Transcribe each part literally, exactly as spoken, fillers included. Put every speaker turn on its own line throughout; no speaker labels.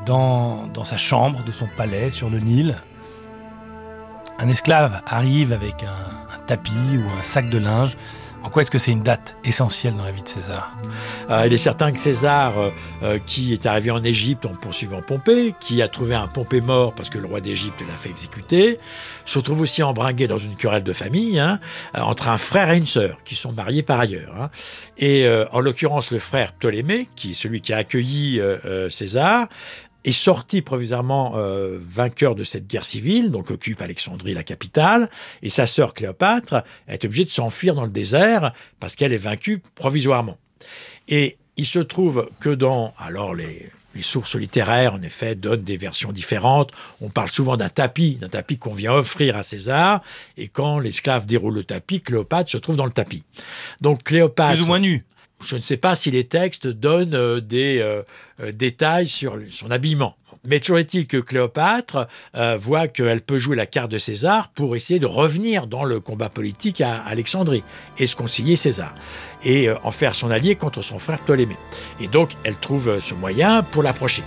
dans, dans sa chambre de son palais sur le Nil. Un esclave arrive avec un, un tapis ou un sac de linge. En quoi est-ce que c'est une date essentielle dans la vie de César ?
Euh, il est certain que César, euh, qui est arrivé en Égypte en poursuivant Pompée, qui a trouvé un Pompée mort parce que le roi d'Égypte l'a fait exécuter, se retrouve aussi embringué dans une querelle de famille hein, entre un frère et une sœur, qui sont mariés par ailleurs. Hein. Et euh, en l'occurrence, le frère Ptolémée, qui est celui qui a accueilli euh, euh, César, est sorti provisoirement euh, vainqueur de cette guerre civile, donc occupe Alexandrie, la capitale, et sa sœur Cléopâtre est obligée de s'enfuir dans le désert parce qu'elle est vaincue provisoirement. Et il se trouve que dans... Alors les, les sources littéraires, en effet, donnent des versions différentes. On parle souvent d'un tapis, d'un tapis qu'on vient offrir à César, et quand l'esclave déroule le tapis, Cléopâtre se trouve dans le tapis. Donc Cléopâtre...
Plus ou moins nue.
Je ne sais pas si les textes donnent euh, des euh, euh, détails sur son habillement. Mais toujours est-il que Cléopâtre euh, voit qu'elle peut jouer la carte de César pour essayer de revenir dans le combat politique à Alexandrie et se concilier César. Et euh, en faire son allié contre son frère Ptolémée. Et donc, elle trouve ce moyen pour l'approcher.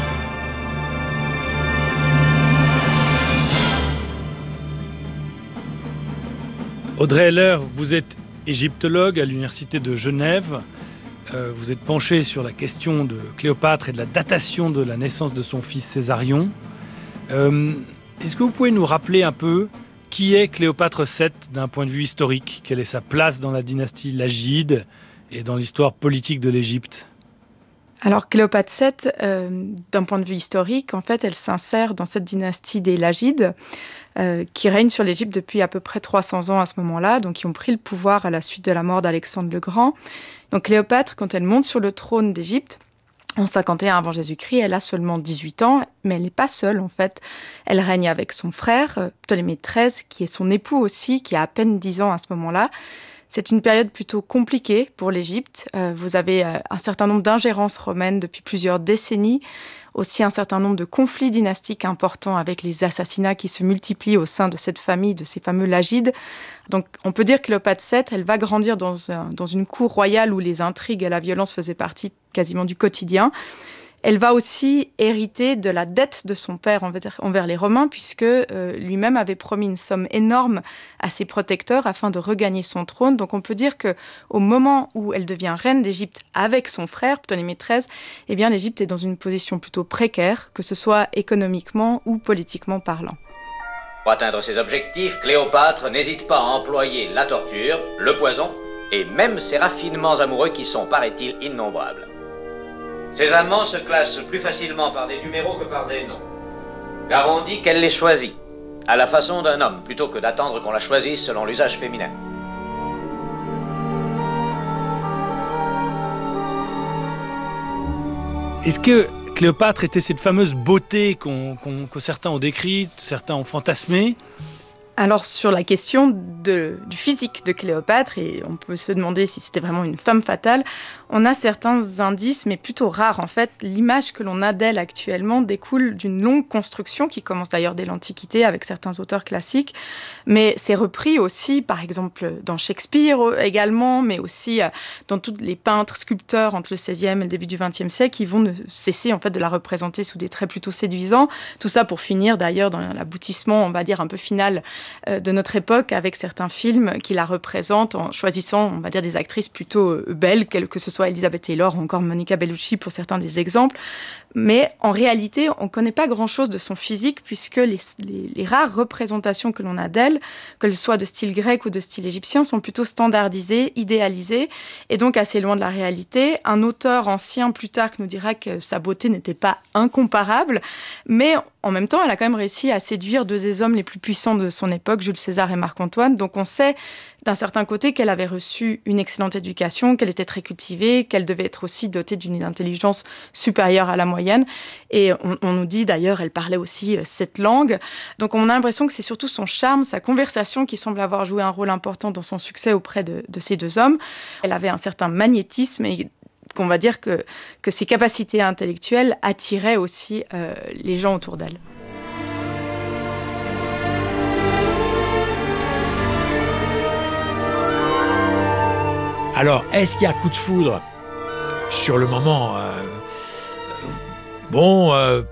Audrey Heller, vous êtes égyptologue à l'université de Genève. Euh, vous êtes penché sur la question de Cléopâtre et de la datation de la naissance de son fils Césarion. Euh, est-ce que vous pouvez nous rappeler un peu qui est Cléopâtre sept d'un point de vue historique ? Quelle est sa place dans la dynastie Lagide et dans l'histoire politique de l'Égypte ?
Alors Cléopâtre sept, euh, d'un point de vue historique, en fait, elle s'insère dans cette dynastie des Lagides euh, qui règne sur l'Égypte depuis à peu près trois cents ans à ce moment-là, donc qui ont pris le pouvoir à la suite de la mort d'Alexandre le Grand. Donc Cléopâtre, quand elle monte sur le trône d'Égypte, en cinquante et un avant Jésus-Christ, elle a seulement dix-huit ans, mais elle n'est pas seule en fait. Elle règne avec son frère, Ptolémée treize, qui est son époux aussi, qui a à peine dix ans à ce moment-là. C'est une période plutôt compliquée pour l'Égypte. Euh, vous avez euh, un certain nombre d'ingérences romaines depuis plusieurs décennies, aussi un certain nombre de conflits dynastiques importants avec les assassinats qui se multiplient au sein de cette famille, de ces fameux Lagides. Donc on peut dire que Cléopâtre sept, elle va grandir dans, un, dans une cour royale où les intrigues et la violence faisaient partie quasiment du quotidien. Elle va aussi hériter de la dette de son père envers, envers les Romains, puisque euh, lui-même avait promis une somme énorme à ses protecteurs afin de regagner son trône. Donc on peut dire qu'au moment où elle devient reine d'Égypte avec son frère, Ptolémée treize, eh bien, l'Égypte est dans une position plutôt précaire, que ce soit économiquement ou politiquement parlant.
Pour atteindre ses objectifs, Cléopâtre n'hésite pas à employer la torture, le poison et même ses raffinements amoureux qui sont, paraît-il, innombrables. Ces amants se classent plus facilement par des numéros que par des noms. Car on dit qu'elle les choisit, à la façon d'un homme, plutôt que d'attendre qu'on la choisisse selon l'usage féminin.
Est-ce que Cléopâtre était cette fameuse beauté qu'on, qu'on, que certains ont décrite, certains ont fantasmée ?
Alors sur la question de, du physique de Cléopâtre, et on peut se demander si c'était vraiment une femme fatale, on a certains indices, mais plutôt rares en fait. L'image que l'on a d'elle actuellement découle d'une longue construction qui commence d'ailleurs dès l'Antiquité avec certains auteurs classiques, mais c'est repris aussi par exemple dans Shakespeare également, mais aussi dans tous les peintres, sculpteurs entre le seizième et le début du vingtième siècle qui vont ne cesser en fait de la représenter sous des traits plutôt séduisants. Tout ça pour finir d'ailleurs dans l'aboutissement, on va dire un peu final de notre époque avec certains films qui la représentent en choisissant, on va dire, des actrices plutôt belles, que ce soit Elizabeth Taylor ou encore Monica Bellucci pour certains des exemples. Mais en réalité, on ne connaît pas grand-chose de son physique puisque les, les, les rares représentations que l'on a d'elle, qu'elles soient de style grec ou de style égyptien, sont plutôt standardisées, idéalisées et donc assez loin de la réalité. Un auteur ancien, Plutarque, nous dira que sa beauté n'était pas incomparable, mais en même temps, elle a quand même réussi à séduire deux des hommes les plus puissants de son époque, Jules César et Marc-Antoine. Donc on sait d'un certain côté qu'elle avait reçu une excellente éducation, qu'elle était très cultivée, qu'elle devait être aussi dotée d'une intelligence supérieure à la moyenne. Et on, on nous dit d'ailleurs, elle parlait aussi sept langues. Donc on a l'impression que c'est surtout son charme, sa conversation qui semble avoir joué un rôle important dans son succès auprès de, de ces deux hommes. Elle avait un certain magnétisme et qu'on va dire que, que ses capacités intellectuelles attiraient aussi euh, les gens autour d'elle.
Alors, est-ce qu'il y a coup de foudre ? Sur le moment, euh, bon, euh,